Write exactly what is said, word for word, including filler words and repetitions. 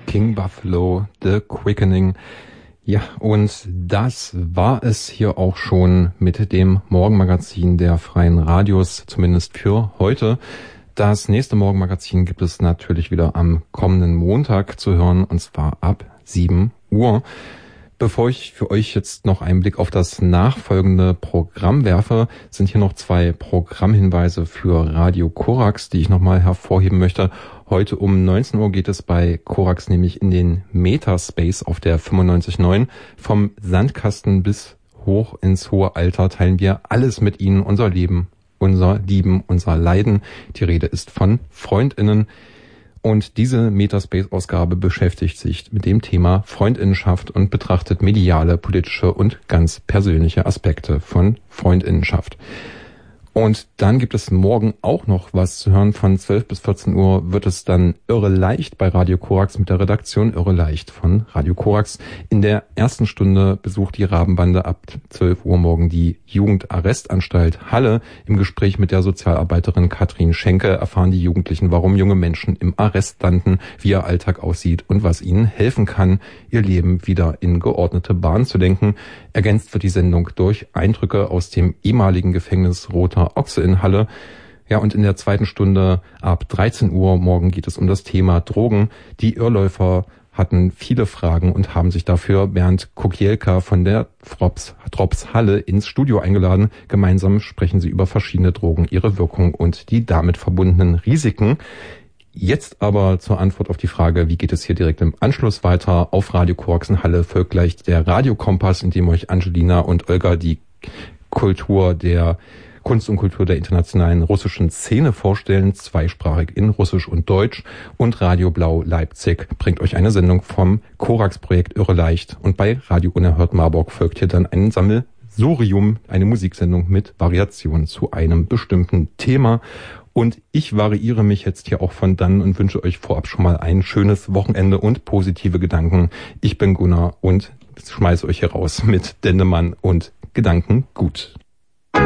King Buffalo, The Quickening. Ja, und das war es hier auch schon mit dem Morgenmagazin der Freien Radios, zumindest für heute. Das nächste Morgenmagazin gibt es natürlich wieder am kommenden Montag zu hören, und zwar ab sieben Uhr. Bevor ich für euch jetzt noch einen Blick auf das nachfolgende Programm werfe, sind hier noch zwei Programmhinweise für Radio Korax, die ich nochmal hervorheben möchte. Heute um neunzehn Uhr geht es bei Korax nämlich in den Metaspace auf der fünfundneunzig Komma neun. Vom Sandkasten bis hoch ins hohe Alter teilen wir alles mit Ihnen, unser Leben, unser Lieben, unser Leiden. Die Rede ist von FreundInnen. Und diese Metaspace-Ausgabe beschäftigt sich mit dem Thema Freundinnenschaft und betrachtet mediale, politische und ganz persönliche Aspekte von Freundinnenschaft. Und dann gibt es morgen auch noch was zu hören. Von zwölf bis vierzehn Uhr wird es dann Irre Leicht bei Radio Korax mit der Redaktion Irre Leicht von Radio Korax. In der ersten Stunde besucht die Rabenbande ab zwölf Uhr morgen die Jugendarrestanstalt Halle. Im Gespräch mit der Sozialarbeiterin Katrin Schenke erfahren die Jugendlichen, warum junge Menschen im Arrest landen, wie ihr Alltag aussieht und was ihnen helfen kann, ihr Leben wieder in geordnete Bahnen zu lenken. Ergänzt wird die Sendung durch Eindrücke aus dem ehemaligen Gefängnis Roter Ochse in Halle. Ja, und in der zweiten Stunde ab dreizehn Uhr morgen geht es um das Thema Drogen. Die Irrläufer hatten viele Fragen und haben sich dafür Bernd Kokielka von der Drops, Drops Halle ins Studio eingeladen. Gemeinsam sprechen sie über verschiedene Drogen, ihre Wirkung und die damit verbundenen Risiken. Jetzt aber zur Antwort auf die Frage, wie geht es hier direkt im Anschluss weiter? Auf Radio Korax in Halle folgt gleich der Radiokompass, in dem euch Angelina und Olga die Kultur der Kunst und Kultur der internationalen russischen Szene vorstellen, zweisprachig in Russisch und Deutsch. Und Radio Blau Leipzig bringt euch eine Sendung vom Korax-Projekt Irre Leicht. Und bei Radio Unerhört Marburg folgt hier dann ein Sammelsurium, eine Musiksendung mit Variationen zu einem bestimmten Thema. Und ich variiere mich jetzt hier auch von dann und wünsche euch vorab schon mal ein schönes Wochenende und positive Gedanken. Ich bin Gunnar und schmeiße euch hier raus mit Dendemann und Gedanken gut.